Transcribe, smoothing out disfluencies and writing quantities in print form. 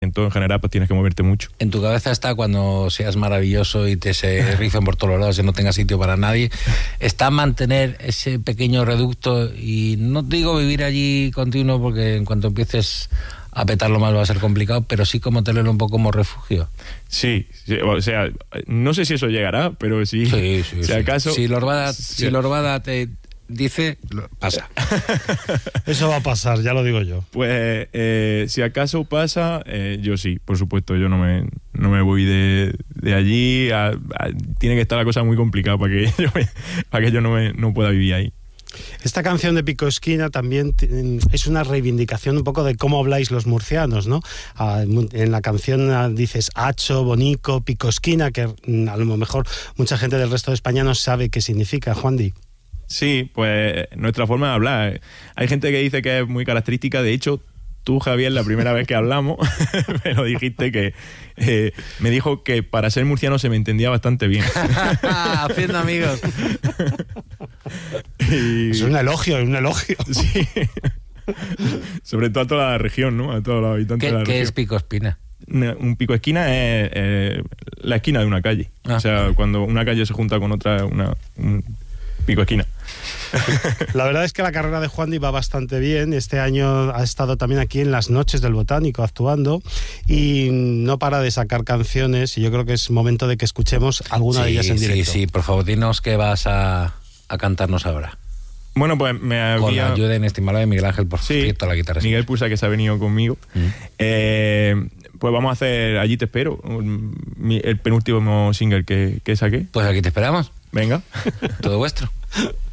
movimiento en general pues tienes que moverte mucho. En tu cabeza está, cuando seas maravilloso y te se rifen por todos lados y no tengas sitio para nadie, está mantener ese pequeño reducto, y no te digo vivir allí continuo, porque en cuanto empieces a petarlo más va a ser complicado, pero sí como tenerlo un poco como refugio. Sí, o sea, no sé si eso llegará, pero sí, si acaso... Si Lorbada te dice, pasa. Eso va a pasar, ya lo digo yo. Pues si acaso pasa, yo sí, por supuesto, yo no me voy de allí. Tiene que estar la cosa muy complicada para que yo no pueda vivir ahí. Esta canción de Pico Esquina también es una reivindicación un poco de cómo habláis los murcianos, ¿no? En la canción dices hacho, bonico, Pico Esquina, que a lo mejor mucha gente del resto de España no sabe qué significa, Juandi. Sí, pues nuestra forma de hablar. Hay gente que dice que es muy característica. De hecho, tú, Javier, la primera vez que hablamos, me lo dijiste, que me dijo que para ser murciano se me entendía bastante bien. Haciendo amigos. Es un elogio. Sí. Sobre todo a toda la región, ¿no? A todos los habitantes de la región. ¿Qué es Pico Espina? Un pico esquina es la esquina de una calle. O sea, cuando una calle se junta con otra, un pico esquina. La verdad es que la carrera de Juandi va bastante bien. Este año ha estado también aquí en las Noches del Botánico actuando y no para de sacar canciones, y yo creo que es momento de que escuchemos alguna de ellas en directo. Sí, por favor, dinos qué vas a cantarnos ahora. Bueno, pues con la ayuda inestimable de Miguel Ángel, por cierto, la guitarra. Miguel Pusa, que se ha venido conmigo. Pues vamos a hacer Allí te espero, el penúltimo single que saqué. Pues aquí te esperamos. Venga. Todo vuestro.